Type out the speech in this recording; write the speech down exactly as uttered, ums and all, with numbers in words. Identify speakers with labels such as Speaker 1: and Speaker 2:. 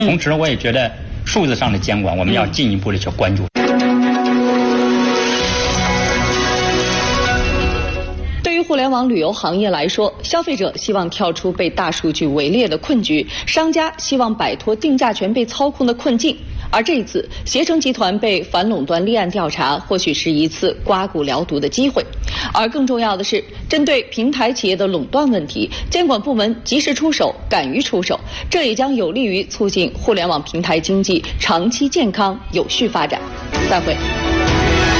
Speaker 1: 同时，我也觉得数字上的监管，我们要进一步的去关注。
Speaker 2: 对于互联网旅游行业来说，消费者希望跳出被大数据围猎的困局，商家希望摆脱定价权被操控的困境。而这一次，携程集团被反垄断立案调查，或许是一次刮骨疗毒的机会。而更重要的是，针对平台企业的垄断问题，监管部门及时出手，敢于出手，这也将有利于促进互联网平台经济长期健康有序发展。再会。